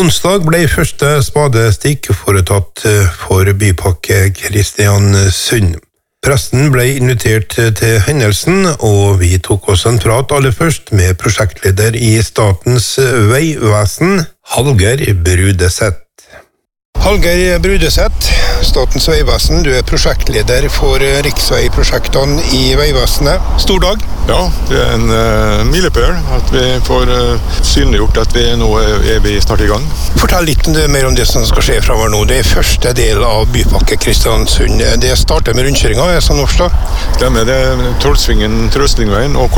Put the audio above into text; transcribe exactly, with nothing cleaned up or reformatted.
Onsdag ble første spadestikk foretatt for bypakke Kristiansund. Pressen ble invitert til hendelsen, og vi tok oss en prat aller først med prosjektleder i Statens vegvesen, Hallgeir Brudeseth. Hallgeir Brudeseth, Statens vegvesen, du er prosjektleder for riksveiprosjektene i Vegvesenet. Stor dag? Ja, det er en uh, milepæl at vi får uh, synliggjort at vi nå er, er vi snart i gang. Fortell litt mer om det som skal skje fremover nå. Det er første del av bypakke Kristiansund. Det starter med rundkjøringa, er det sånn forstått? Stemmer, det er Trollsvingen, Trøstlingveien og